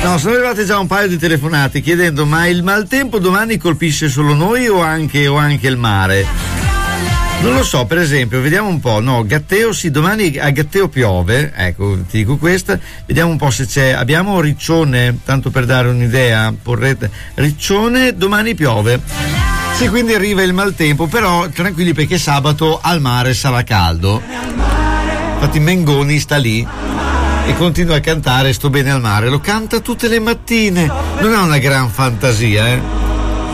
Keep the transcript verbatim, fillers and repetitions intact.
No, sono arrivate già un paio di telefonate chiedendo: ma il maltempo domani colpisce solo noi o anche, o anche il mare? Non lo so, per esempio, vediamo un po', no, Gatteo sì, domani a Gatteo piove, ecco, ti dico questa, vediamo un po' se c'è, abbiamo Riccione, tanto per dare un'idea, porrete, Riccione, domani piove. Sì, quindi arriva il maltempo, però tranquilli perché sabato al mare sarà caldo. Infatti Mengoni sta lì e continua a cantare Sto bene al mare, lo canta tutte le mattine, non ha una gran fantasia, eh.